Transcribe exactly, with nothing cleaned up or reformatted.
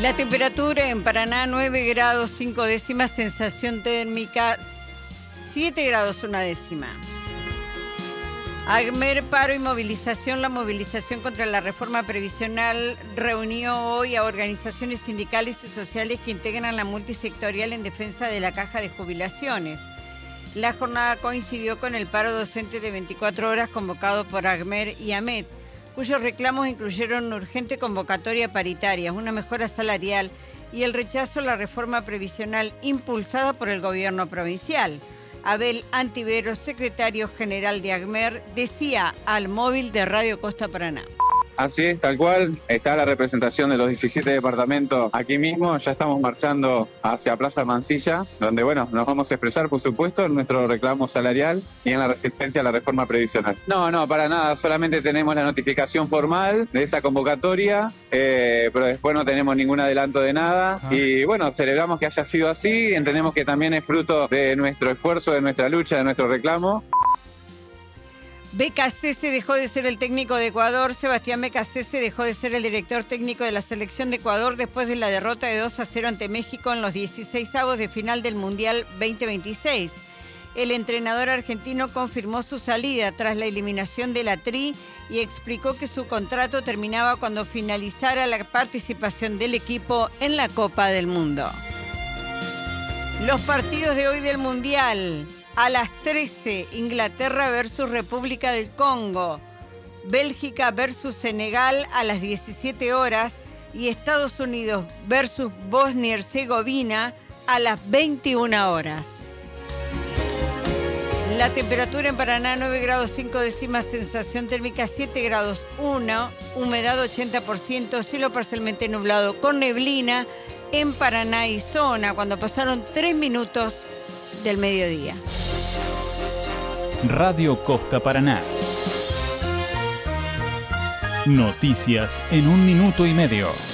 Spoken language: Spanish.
La temperatura en Paraná nueve grados cinco décimas, sensación térmica siete grados una décima. AGMER, paro y movilización. La movilización contra la reforma previsional reunió hoy a organizaciones sindicales y sociales que integran la multisectorial en defensa de la caja de jubilaciones. La jornada coincidió con el paro docente de veinticuatro horas convocado por AGMER y AMET, cuyos reclamos incluyeron una urgente convocatoria paritaria, una mejora salarial y el rechazo a la reforma previsional impulsada por el gobierno provincial. Abel Antiveros, secretario general de AGMER, decía al móvil de Radio Costa Paraná. Así es, tal cual, está la representación de los diecisiete departamentos aquí mismo, ya estamos marchando hacia Plaza Mansilla, donde, bueno, nos vamos a expresar, por supuesto, en nuestro reclamo salarial y en la resistencia a la reforma previsional. No, no, para nada, solamente tenemos la notificación formal de esa convocatoria, eh, pero después no tenemos ningún adelanto de nada, ah. y bueno, celebramos que haya sido así, entendemos que también es fruto de nuestro esfuerzo, de nuestra lucha, de nuestro reclamo. Becasese dejó de ser el técnico de Ecuador. Sebastián Becasese dejó de ser el director técnico de la selección de Ecuador después de la derrota de dos a cero ante México en los dieciseisavos de final del Mundial veinte veintiséis. El entrenador argentino confirmó su salida tras la eliminación de la Tri y explicó que su contrato terminaba cuando finalizara la participación del equipo en la Copa del Mundo. Los partidos de hoy del Mundial. A las trece, Inglaterra versus República del Congo, Bélgica versus Senegal a las diecisiete horas y Estados Unidos versus Bosnia y Herzegovina a las veintiuna horas. La temperatura en Paraná nueve grados cinco décimas, sensación térmica siete grados uno, humedad ochenta por ciento, cielo parcialmente nublado con neblina en Paraná y zona cuando pasaron tres minutos del mediodía. Radio Costa Paraná. Noticias en un minuto y medio.